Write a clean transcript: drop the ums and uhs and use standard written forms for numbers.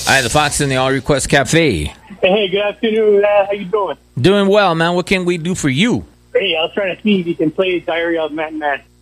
Hi, the Fox in the All Request Cafe. Hey, good afternoon. How you doing? Doing well, man. What can we do for you? Hey, I was trying to see if you can play Diary of Madman.